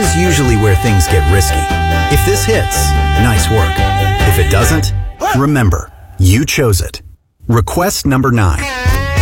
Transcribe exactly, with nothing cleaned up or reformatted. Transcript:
is usually where things get risky. If this hits, nice work. If it doesn't, remember, you chose it. Request number nine.